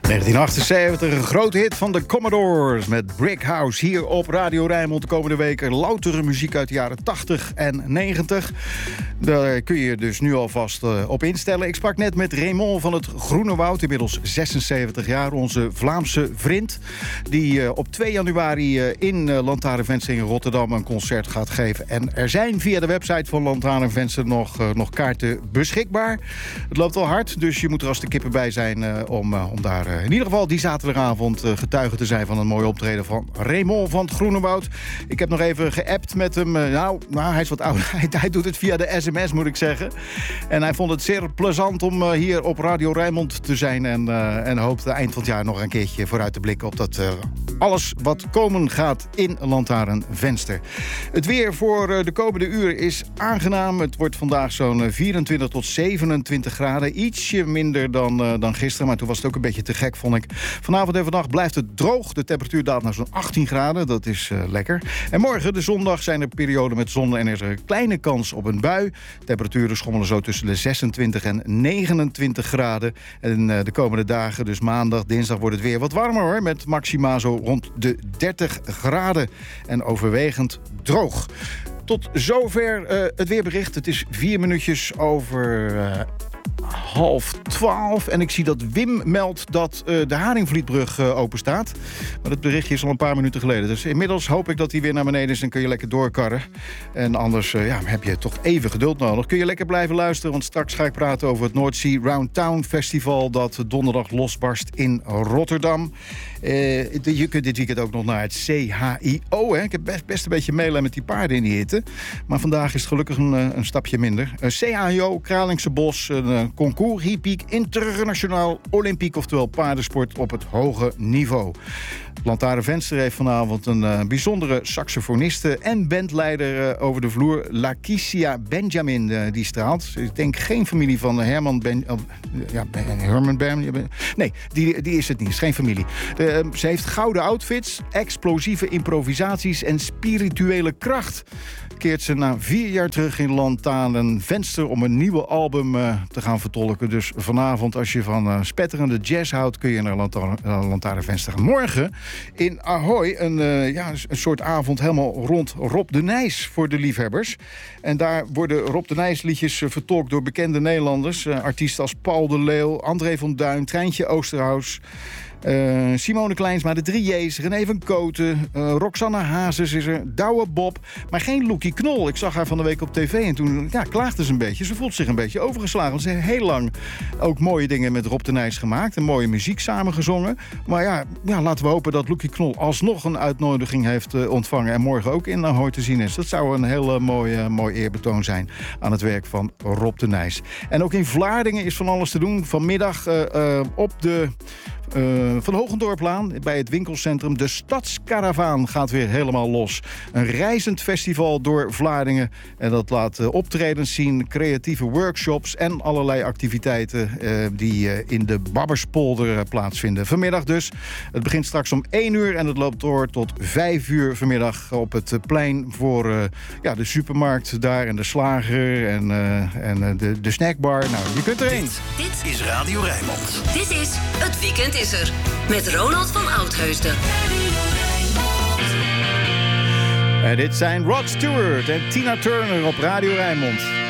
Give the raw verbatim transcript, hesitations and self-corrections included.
negentien achtenzeventig, een grote hit van de Commodores met Brick House. Hier op Radio Rijnmond de komende weken loutere muziek uit de jaren tachtig en negentig. Daar kun je dus nu alvast uh, op instellen. Ik sprak net met Raymond van het Groene Woud, inmiddels zesenzeventig jaar, onze Vlaamse vriend, die uh, op twee januari uh, in uh, Lantaarnvenster in Rotterdam een concert gaat geven. En er zijn via de website van Lantaarnvenster nog, uh, nog kaarten beschikbaar. Het loopt wel hard, dus je moet er als de kippen bij zijn uh, om, uh, om daar uh, in ieder geval die zaterdagavond uh, getuige te zijn van een mooi optreden van Raymond van het Groene Woud. Ik heb nog even geappt met hem. Uh, nou, nou, hij is wat ouder. Hij, hij doet het via de sms, moet ik zeggen. En hij vond het zeer plezant om uh, hier op Radio Rijnmond te zijn. En, uh, en hoopt eind van het jaar nog een keertje vooruit te blikken op dat uh, alles wat komen gaat in Lantaarnvenster. Het weer voor uh, de komende uren is aangenaam. Het wordt vandaag zo'n uh, vierentwintig tot zevenentwintig graden. Ietsje minder dan, uh, dan gisteren, maar toen was het ook een beetje te gek, vond ik. Vanavond en vannacht blijft het droog. De temperatuur daalt naar zo'n achttien graden. Dat is uh, lekker. En morgen, de zondag, zijn er perioden met zon en er is er een kleine kans op een bui. Temperaturen schommelen zo tussen de zesentwintig en negenentwintig graden. En uh, de komende dagen, dus maandag, dinsdag, wordt het weer wat warmer hoor. Met maxima zo rond de dertig graden. En overwegend droog. Tot zover uh, het weerbericht. Het is vier minuutjes over Uh, half twaalf. En ik zie dat Wim meldt dat uh, de Haringvlietbrug uh, open staat. Maar dat berichtje is al een paar minuten geleden. Dus inmiddels hoop ik dat hij weer naar beneden is en kun je lekker doorkarren. En anders uh, ja, heb je toch even geduld nodig. Kun je lekker blijven luisteren, want straks ga ik praten over het North Sea Round Town Festival dat donderdag losbarst in Rotterdam. Uh, je kunt dit weekend ook nog naar het C H I O. Hè. Ik heb best, best een beetje meelijden met die paarden in die hitte. Maar vandaag is het gelukkig een, een stapje minder. Uh, C H I O, Kralingse Bos, een uh, concours hippiek internationaal olympiek, oftewel paardensport op het hoge niveau. Lantaarnvenster heeft vanavond een uh, bijzondere saxofoniste en bandleider uh, over de vloer. Lakecia Benjamin, uh, die straalt. Ik denk geen familie van Herman Ben... Uh, ja, Herman Ben... Nee, die, die is het niet. Is geen familie. Uh, ze heeft gouden outfits, explosieve improvisaties en spirituele kracht. Keert ze na vier jaar terug in Lantaarnvenster om een nieuwe album uh, te gaan vertolken. Dus vanavond, als je van uh, spetterende jazz houdt, kun je naar Lantaarnvenster gaan. Morgen in Ahoy een, uh, ja, een soort avond helemaal rond Rob de Nijs voor de liefhebbers. En daar worden Rob de Nijs liedjes uh, vertolkt door bekende Nederlanders. Uh, artiesten als Paul de Leeuw, André van Duin, Treintje Oosterhuis, Uh, Simone Kleinsma, de drie J's, René van Koten, uh, Roxanne Hazes is er, Douwe Bob, maar geen Loekie Knol. Ik zag haar van de week op tv en toen ja, klaagde ze een beetje. Ze voelt zich een beetje overgeslagen. Want ze heeft heel lang ook mooie dingen met Rob de Nijs gemaakt en mooie muziek samengezongen. Maar ja, ja laten we hopen dat Loekie Knol alsnog een uitnodiging heeft uh, ontvangen en morgen ook in Ahoy te zien is. Dat zou een heel uh, mooi, uh, mooi eerbetoon zijn aan het werk van Rob de Nijs. En ook in Vlaardingen is van alles te doen. Vanmiddag uh, uh, op de Uh, van Hogendorplaan bij het winkelcentrum. De Stadskaravaan gaat weer helemaal los. Een reizend festival door Vlaardingen. En dat laat uh, optredens zien, creatieve workshops en allerlei activiteiten uh, die uh, in de Babberspolder uh, plaatsvinden. Vanmiddag dus. Het begint straks om één uur en het loopt door tot vijf uur vanmiddag op het uh, plein voor uh, ja, de supermarkt daar en de slager en, uh, en uh, de, de snackbar. Nou, je kunt erheen. Dit, dit is Radio Rijnmond. Dit is Het Weekend is er. Met Ronald van Oudheusden. En dit zijn Rod Stewart en Tina Turner op Radio Rijnmond.